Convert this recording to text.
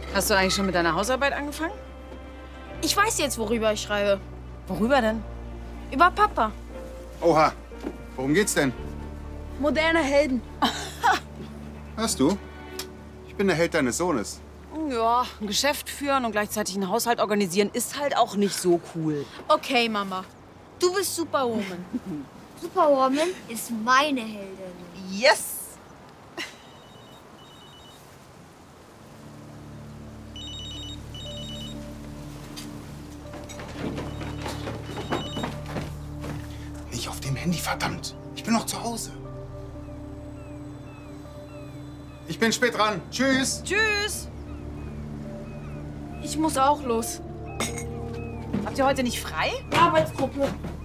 Hast du eigentlich schon mit deiner Hausarbeit angefangen? Ich weiß jetzt, worüber ich schreibe. Worüber denn? Über Papa. Oha, worum geht's denn? Moderne Helden. Hörst du? Ich bin der Held deines Sohnes. Ja, ein Geschäft führen und gleichzeitig einen Haushalt organisieren ist halt auch nicht so cool. Okay, Mama. Du bist Superwoman. Superwoman ist meine Heldin. Yes! Nicht auf dem Handy, verdammt. Ich bin noch zu Hause. Ich bin spät dran. Tschüss. Tschüss! Ich muss auch los. Habt ihr heute nicht frei? Arbeitsgruppe.